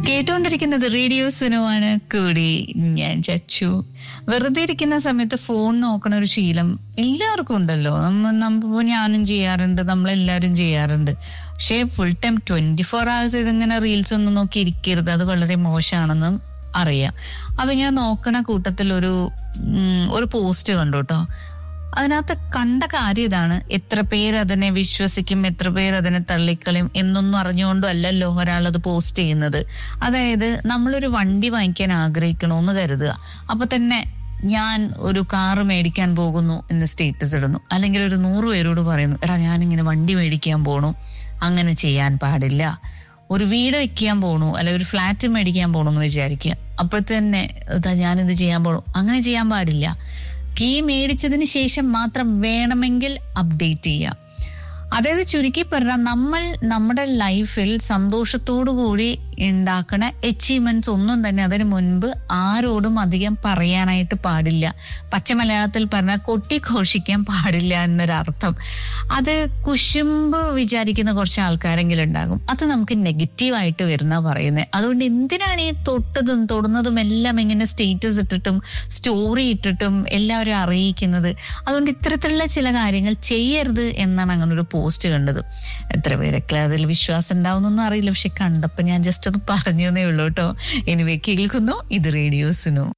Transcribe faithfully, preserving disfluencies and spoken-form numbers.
കേട്ടുകൊണ്ടിരിക്കുന്നത് റേഡിയോ സുനുവാണ്. കൂടി ഞാൻ ചച്ചു. വെറുതെ ഇരിക്കുന്ന സമയത്ത് ഫോൺ നോക്കണ ഒരു ശീലം എല്ലാവർക്കും ഉണ്ടല്ലോ. നമ്മ നമ്മ ഞാനും ചെയ്യാറുണ്ട്, നമ്മളെല്ലാവരും ചെയ്യാറുണ്ട്. പക്ഷേ full time twenty four hours ഇതിങ്ങനെ റീൽസ് ഒന്നും നോക്കി ഇരിക്കരുത്. അത് വളരെ മോശമാണെന്നും അറിയാം. അത് ഞാൻ നോക്കണ കൂട്ടത്തിൽ ഒരു ഒരു പോസ്റ്റ് കണ്ടു കേട്ടോ. അതിനകത്ത് കണ്ട കാര്യം ഇതാണ്: എത്ര പേര് അതിനെ വിശ്വസിക്കും, എത്ര പേര് അതിനെ തള്ളിക്കളയും എന്നൊന്നും അറിഞ്ഞുകൊണ്ടും അല്ലല്ലോ ഒരാളത് പോസ്റ്റ് ചെയ്യുന്നത്. അതായത് നമ്മളൊരു വണ്ടി വാങ്ങിക്കാൻ ആഗ്രഹിക്കണമെന്ന് കരുതുക. അപ്പൊ തന്നെ ഞാൻ ഒരു കാറ് മേടിക്കാൻ പോകുന്നു എന്ന് സ്റ്റേറ്റസ് ഇടുന്നു. അല്ലെങ്കിൽ ഒരു നൂറ് പേരോട് പറയുന്നു, എടാ ഞാനിങ്ങനെ വണ്ടി മേടിക്കാൻ പോണു. അങ്ങനെ ചെയ്യാൻ പാടില്ല. ഒരു വീട് വെക്കാൻ പോണു, അല്ലെങ്കിൽ ഒരു ഫ്ലാറ്റ് മേടിക്കാൻ പോണു എന്ന് വിചാരിക്കുക. അപ്പോഴത്തന്നെ ഞാനിത് ചെയ്യാൻ പോണു. അങ്ങനെ ചെയ്യാൻ പാടില്ല. കീ മേടിച്ചതിന് ശേഷം മാത്രം വേണമെങ്കിൽ അപ്ഡേറ്റ് ചെയ്യാം. അതായത് ചുരുക്കി പറഞ്ഞാൽ നമ്മൾ നമ്മുടെ ലൈഫിൽ സന്തോഷത്തോടു കൂടി ഉണ്ടാക്കുന്ന അച്ചീവ്മെന്റ്സ് ഒന്നും തന്നെ അതിന് മുൻപ് ആരോടും അധികം പറയാനായിട്ട് പാടില്ല. പച്ച മലയാളത്തിൽ പറഞ്ഞാൽ കൊട്ടിഘോഷിക്കാൻ പാടില്ല എന്നൊരർത്ഥം. അത് കുശുമ്പ് വിചാരിക്കുന്ന കുറച്ച് ആൾക്കാരെങ്കിലും ഉണ്ടാകും. അത് നമുക്ക് നെഗറ്റീവായിട്ട് വരുന്ന പറയുന്നത്. അതുകൊണ്ട് എന്തിനാണ് ഈ തൊട്ടതും തൊടുന്നതും എല്ലാം ഇങ്ങനെ സ്റ്റേറ്റസ് ഇട്ടിട്ടും സ്റ്റോറി ഇട്ടിട്ടും എല്ലാവരും അറിയിക്കുന്നത്? അതുകൊണ്ട് ഇത്തരത്തിലുള്ള ചില കാര്യങ്ങൾ ചെയ്യരുത് എന്നാണ് അങ്ങനെ ഒരു പോസ്റ്റ് കണ്ടത്. എത്ര പേരൊക്കെ അതിൽ വിശ്വാസം ഉണ്ടാവുന്നൊന്നും അറിയില്ല. പക്ഷെ കണ്ടപ്പോ ഞാൻ ജസ്റ്റ് ഒന്ന് പറഞ്ഞു തന്നേ ഉള്ളൂ കേട്ടോ. എനിവേ കേൾക്കുന്നു ഇത് റേഡിയോ സുനു.